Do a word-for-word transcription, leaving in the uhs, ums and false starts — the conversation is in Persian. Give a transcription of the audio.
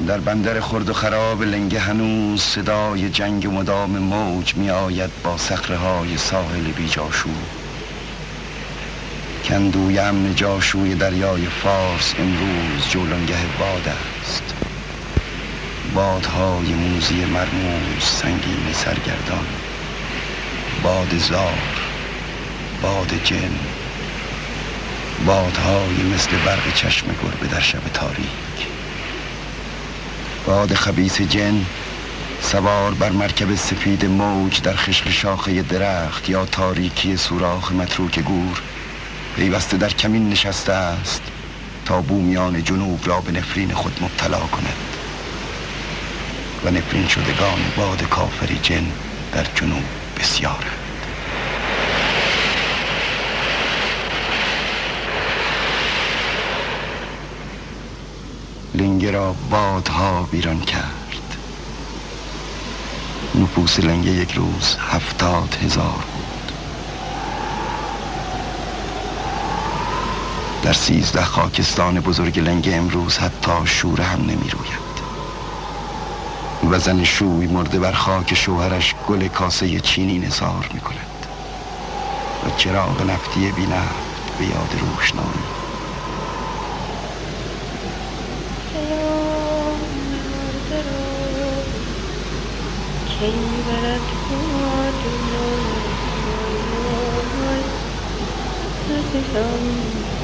در بندر خرد و خراب لنگه هنوز صدای جنگ مدام موج می آید با صخره‌های ساحل بی جاشوی. کندوی امن جاشوی دریای فارس امروز جولانگه باد است. بادهای موزی مرموز سنگین سرگردان، باد زار، باد جن، بادهای مثل برق چشم گربه در شب تاریک. باد خبیث جن سوار بر مرکب سفید موج در خشت شاخه درخت یا تاریکی سوراخ متروک گور پیوسته در کمین نشسته است تا بومیان جنوب را به نفرین خود مبتلا کند و نفرین شدگان باد کافری جن در جنوب بسیارند. لنگه را بادها ویران کرد. نفوس لنگه یک روز هفتاد هزار بود. در سیزده خاکستان بزرگ لنگه امروز حتی شوره هم نمی روید و زن شوی مرده بر خاک شوهرش گل کاسه چینی نثار می کند و چراغ نفتی بی نفت به یاد روشنایی. Can you